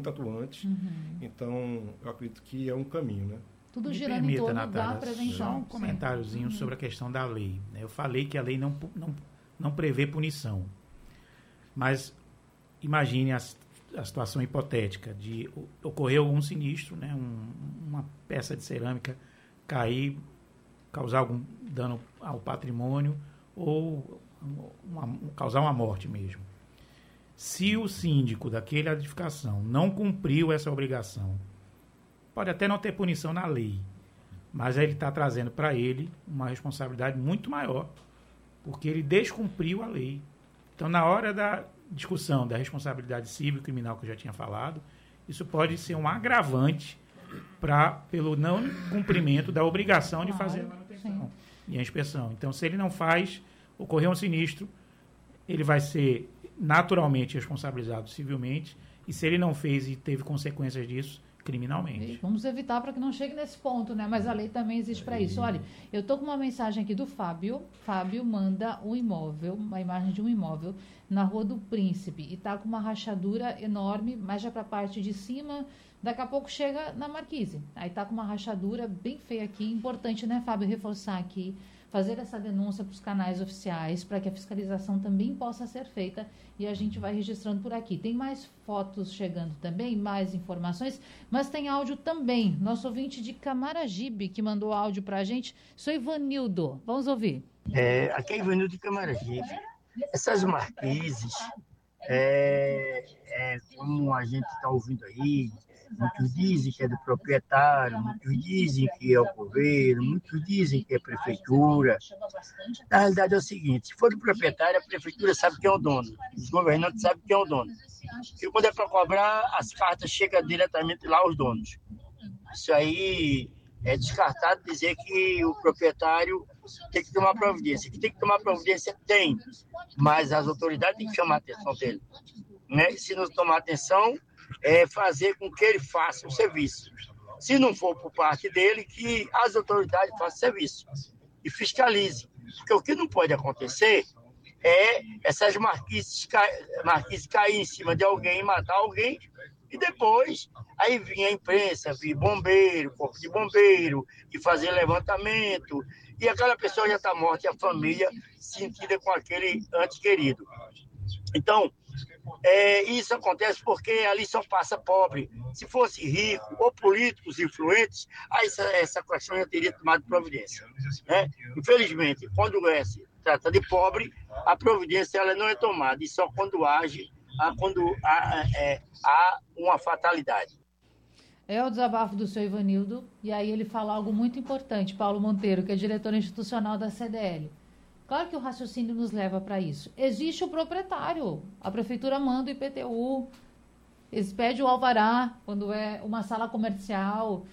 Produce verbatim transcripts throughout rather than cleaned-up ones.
muito atuantes. Uhum. Então, eu acredito que é um caminho, né? Tudo Me girando permita, em torno Natália, da prevenção. só um comentáriozinho Sim. sobre a questão da lei. Eu falei que a lei não, não, não prevê punição. Mas imagine a, a situação hipotética de ocorrer algum sinistro, né, um, uma peça de cerâmica cair, causar algum dano ao patrimônio ou uma, causar uma morte mesmo. Se o síndico daquela edificação não cumpriu essa obrigação, pode até não ter punição na lei, mas ele está trazendo para ele uma responsabilidade muito maior, porque ele descumpriu a lei. Então, na hora da discussão da responsabilidade civil e criminal que eu já tinha falado, isso pode ser um agravante pra, pelo não cumprimento da obrigação de fazer a manutenção e a inspeção. Então, se ele não faz, ocorreu um sinistro, ele vai ser naturalmente responsabilizado civilmente, e se ele não fez e teve consequências disso, criminalmente. Vamos evitar para que não chegue nesse ponto, né? Mas a lei também existe para isso. Olha, eu estou com uma mensagem aqui do Fábio. Fábio manda um imóvel, uma imagem de um imóvel na Rua do Príncipe, e está com uma rachadura enorme, mas já para a parte de cima, daqui a pouco chega na Marquise. Aí está com uma rachadura bem feia aqui. Importante, né, Fábio, reforçar aqui, fazer essa denúncia para os canais oficiais, para que a fiscalização também possa ser feita, e a gente vai registrando por aqui. Tem mais fotos chegando também, mais informações, mas tem áudio também. Nosso ouvinte de Camaragibe, que mandou áudio para a gente, sou Ivanildo. Vamos ouvir. É, aqui é Ivanildo de Camaragibe. Essas marquises, é, é, como a gente está ouvindo aí, muitos dizem que é do proprietário, muitos dizem que é o governo, muitos dizem que é a prefeitura. Na realidade é o seguinte, se for do proprietário, a prefeitura sabe quem é o dono, os governantes sabem quem é o dono. E quando é para cobrar, as cartas chegam diretamente lá aos donos. Isso aí é descartado dizer que o proprietário tem que tomar providência. Que tem que tomar providência, tem, mas as autoridades têm que chamar a atenção dele. Né? E se não tomar atenção, é fazer com que ele faça o serviço. Se não for por parte dele, que as autoridades façam o serviço e fiscalizem. Porque o que não pode acontecer é essas marquises, marquises cair em cima de alguém, matar alguém, e depois aí vinha a imprensa, vir bombeiro, corpo de bombeiro, e fazer levantamento, e aquela pessoa já está morta e a família sentida com aquele ente querido. Então, é, isso acontece porque ali só passa pobre. Se fosse rico ou políticos influentes, aí essa, essa questão já teria tomado providência. Né? Infelizmente, quando é, se trata de pobre, a providência ela não é tomada, e só quando age, quando há, é, há uma fatalidade. É o desabafo do seu Ivanildo, e aí ele fala algo muito importante, Paulo Monteiro, que é diretor institucional da C D L. Claro que o raciocínio nos leva para isso. Existe o proprietário. A prefeitura manda o I P T U, eles pedem o alvará quando é uma sala comercial,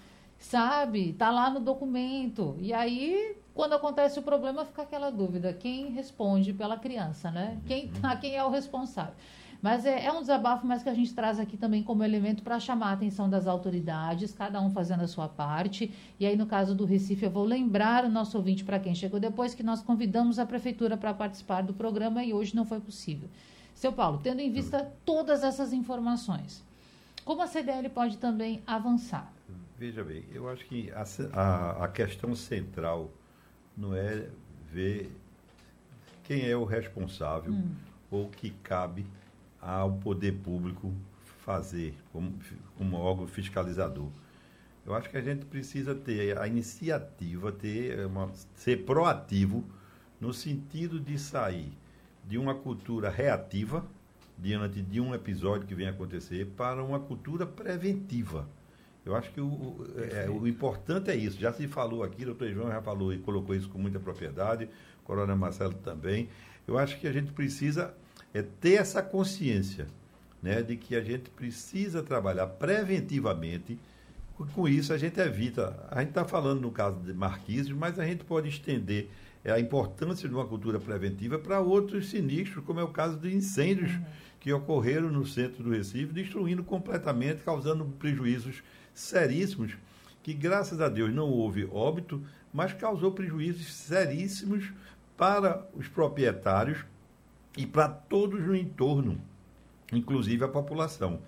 sabe? Está lá no documento. E aí, quando acontece o problema, fica aquela dúvida. Quem responde pela criança, né? Quem, quem é o responsável? Mas é, é um desabafo, mas que a gente traz aqui também como elemento para chamar a atenção das autoridades, cada um fazendo a sua parte. E aí, no caso do Recife, eu vou lembrar o nosso ouvinte, para quem chegou depois, que nós convidamos a prefeitura para participar do programa e hoje não foi possível. Seu Paulo, tendo em vista todas essas informações, como a C D L pode também avançar? Veja bem, eu acho que a, a, a questão central não é ver quem é o responsável hum. ou que cabe ao poder público fazer como, como órgão fiscalizador. Eu acho que a gente precisa ter a iniciativa, ter uma, ser proativo no sentido de sair de uma cultura reativa diante de um episódio que vem acontecer para uma cultura preventiva. Eu acho que o, é, o importante é isso. Já se falou aqui, o doutor João já falou e colocou isso com muita propriedade, o coronel Marcelo também. Eu acho que a gente precisa é ter essa consciência, né, de que a gente precisa trabalhar preventivamente. Com isso, a gente evita... A gente está falando no caso de marquises, mas a gente pode estender a importância de uma cultura preventiva para outros sinistros, como é o caso de incêndios uhum. que ocorreram no centro do Recife, destruindo completamente, causando prejuízos seríssimos, que, graças a Deus, não houve óbito, mas causou prejuízos seríssimos para os proprietários e para todos no entorno, inclusive a população.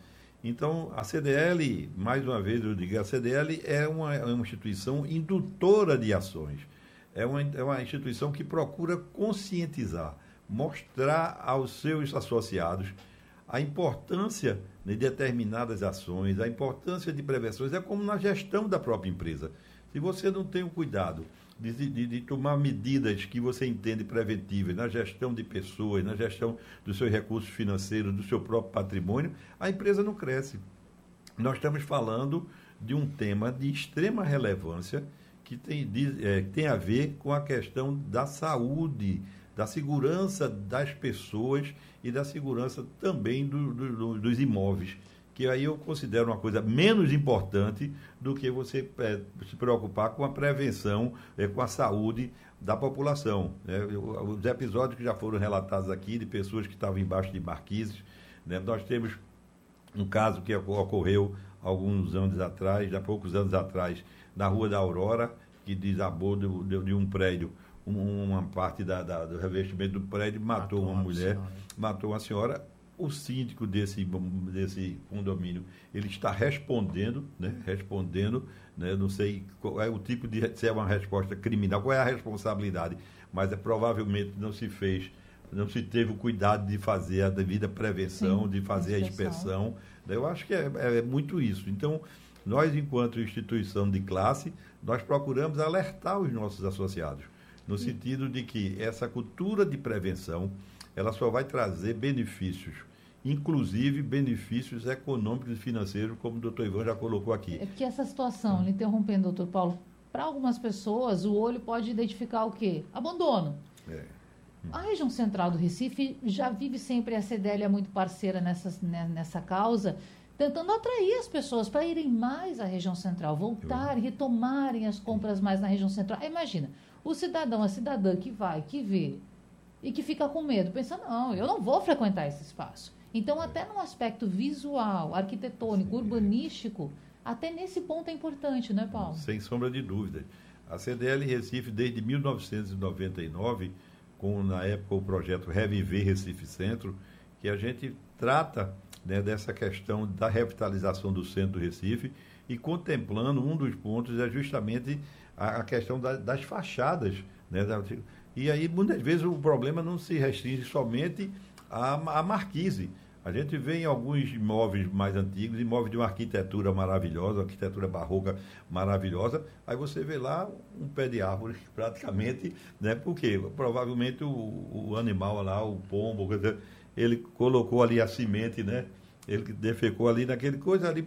Então, a C D L, mais uma vez eu digo, a C D L é uma, é uma instituição indutora de ações. É uma, é uma instituição que procura conscientizar, mostrar aos seus associados a importância de determinadas ações, a importância de prevenções. É como na gestão da própria empresa. Se você não tem o cuidado de, de, de tomar medidas que você entende preventivas na gestão de pessoas, na gestão dos seus recursos financeiros, do seu próprio patrimônio, a empresa não cresce. Nós estamos falando de um tema de extrema relevância que tem, de, é, tem a ver com a questão da saúde, da segurança das pessoas e da segurança também do, do, do, dos imóveis, que aí eu considero uma coisa menos importante do que você é, se preocupar com a prevenção, é, com a saúde da população. Né? Os episódios que já foram relatados aqui de pessoas que estavam embaixo de marquises, né? Nós temos um caso que ocorreu alguns anos atrás, há poucos anos atrás, na Rua da Aurora, que desabou de, de, de um prédio, um, uma parte da, da, do revestimento do prédio, matou, matou uma, uma mulher, senhora. matou uma senhora. O síndico desse, desse condomínio, ele está respondendo, né? respondendo, né? Não sei qual é o tipo de, se é uma resposta criminal, qual é a responsabilidade, mas é, provavelmente não se fez, não se teve o cuidado de fazer a devida prevenção, Sim, de fazer a inspeção. Né? Eu acho que é, é muito isso. Então, nós, enquanto instituição de classe, nós procuramos alertar os nossos associados, no Sim. sentido de que essa cultura de prevenção, ela só vai trazer benefícios, inclusive benefícios econômicos e financeiros, como o doutor Ivan já colocou aqui. É que essa situação, lhe interrompendo, doutor Paulo, para algumas pessoas, o olho pode identificar o quê? Abandono. É. A região central do Recife já vive sempre, a C D L é muito parceira nessa, nessa causa, tentando atrair as pessoas para irem mais à região central, voltarem, retomarem as compras mais na região central. Aí, imagina, o cidadão, a cidadã que vai, que vê, e que fica com medo, pensa, não, eu não vou frequentar esse espaço. Então, até no aspecto visual, arquitetônico, urbanístico, até nesse ponto é importante, não é, Paulo? Sem sombra de dúvida. A C D L Recife, desde mil novecentos e noventa e nove, com, na época, o projeto Reviver Recife Centro, que a gente trata, né, dessa questão da revitalização do centro do Recife e contemplando, um dos pontos é justamente a, a questão da, das fachadas, né, da, e aí, muitas vezes, o problema não se restringe somente à, à marquise. A gente vê em alguns imóveis mais antigos, imóveis de uma arquitetura maravilhosa, uma arquitetura barroca maravilhosa, aí você vê lá um pé de árvore, praticamente, né? Porque provavelmente o, o animal lá, o pombo, ele colocou ali a semente, né? Ele defecou ali naquele coisa ali,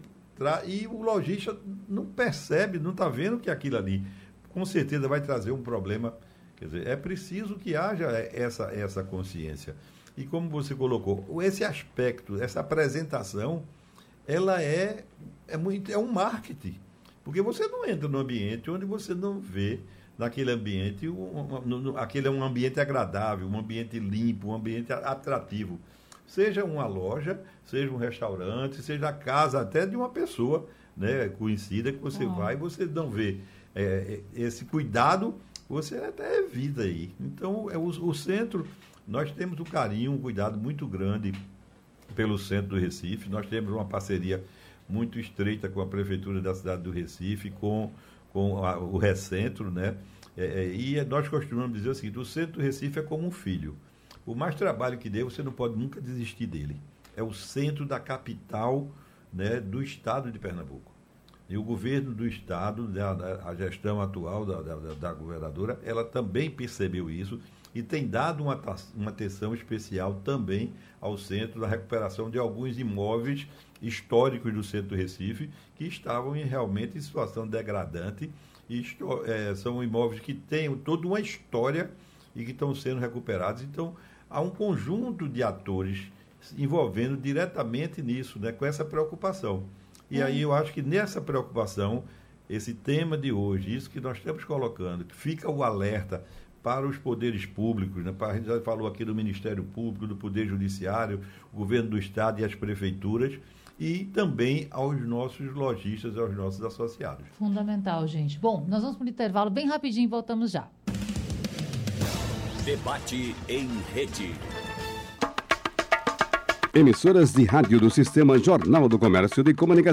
e o lojista não percebe, não está vendo que aquilo ali, com certeza, vai trazer um problema. Quer dizer, é preciso que haja essa, essa consciência. E como você colocou, esse aspecto, essa apresentação, ela é, é, muito, é um marketing. Porque você não entra no ambiente onde você não vê, naquele ambiente, um, um, aquele é um ambiente agradável, um ambiente limpo, um ambiente atrativo. Seja uma loja, seja um restaurante, seja a casa até de uma pessoa, né, conhecida, que você ah. vai e você não vê é, esse cuidado, você até evita aí. Então, é o, o centro, nós temos um carinho, um cuidado muito grande pelo centro do Recife. Nós temos uma parceria muito estreita com a Prefeitura da cidade do Recife, com, com a, o Recentro, né? É, e nós costumamos dizer o seguinte, o centro do Recife é como um filho. O mais trabalho que dê, você não pode nunca desistir dele. É o centro da capital, né, do estado de Pernambuco. E o governo do estado, a, a gestão atual da, da, da governadora, ela também percebeu isso e tem dado uma, uma atenção especial também ao centro da recuperação de alguns imóveis históricos do centro do Recife que estavam em, realmente em situação degradante e é, são imóveis que têm toda uma história e que estão sendo recuperados. Então, há um conjunto de atores envolvendo diretamente nisso, né, com essa preocupação. E aí eu acho que nessa preocupação, esse tema de hoje, isso que nós estamos colocando, que fica o alerta para os poderes públicos, né? A gente já falou aqui do Ministério Público, do Poder Judiciário, o Governo do Estado e as prefeituras, e também aos nossos lojistas, aos nossos associados. Fundamental, gente. Bom, nós vamos para o intervalo bem rapidinho e voltamos já. Debate em rede. Emissoras de rádio do Sistema Jornal do Comércio de Comunicação.